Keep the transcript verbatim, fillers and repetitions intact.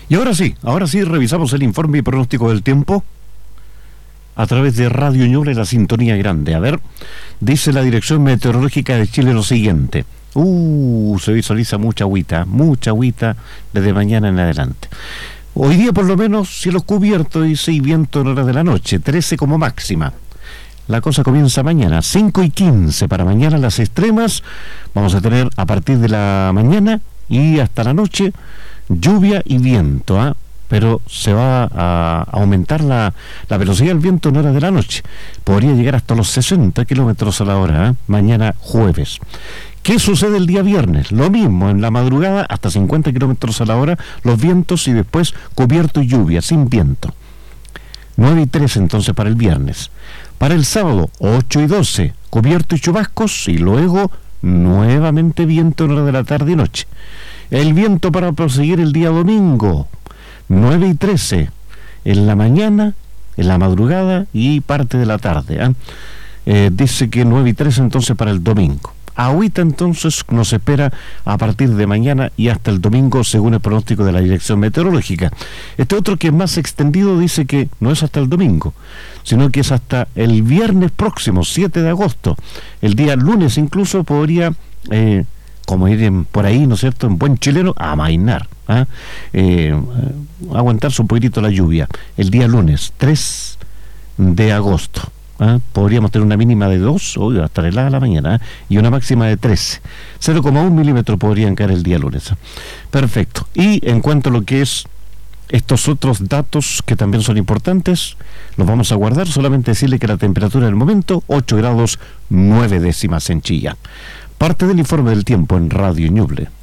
Y ahora sí, ahora sí revisamos el informe y pronóstico del tiempo a través de Radio Ñuble, la sintonía grande. A ver, dice la Dirección Meteorológica de Chile lo siguiente. Uh, se visualiza mucha agüita, mucha agüita desde mañana en adelante. Hoy día por lo menos cielos cubiertos y seis viento en horas de la noche, trece como máxima. La cosa comienza mañana, cinco y quince para mañana las extremas. Vamos a tener a partir de la mañana y hasta la noche lluvia y viento, ¿ah? Pero se va a aumentar la, la velocidad del viento en horas de la noche. Podría llegar hasta los sesenta kilómetros a la hora, ¿eh? Mañana jueves. ¿Qué sucede el día viernes? Lo mismo, en la madrugada hasta cincuenta kilómetros a la hora los vientos y después cubierto y lluvia, sin viento. nueve y trece entonces para el viernes. Para el sábado, ocho y doce, cubierto y chubascos, y luego nuevamente viento en hora de la tarde y noche. El viento para proseguir el día domingo, nueve y trece, en la mañana, en la madrugada y parte de la tarde. ¿eh? Eh, dice que nueve y trece entonces para el domingo. Agüita entonces nos espera a partir de mañana y hasta el domingo, según el pronóstico de la Dirección Meteorológica. Este otro, que es más extendido, dice que no es hasta el domingo, sino que es hasta el viernes próximo, siete de agosto. El día lunes incluso podría, eh, como ir en, por ahí, ¿no es cierto?, en buen chileno, amainar, ¿eh? Eh, aguantarse un poquitito la lluvia. El día lunes, tres de agosto. ¿Ah? Podríamos tener una mínima de dos, oiga, hasta helada a la mañana, ¿eh? Y una máxima de trece. cero coma uno milímetros podrían caer el día lunes. ¿eh? Perfecto. Y en cuanto a lo que es estos otros datos que también son importantes, los vamos a guardar. Solamente decirle que la temperatura del momento, ocho grados nueve décimas en Chillán. Parte del informe del tiempo en Radio Ñuble.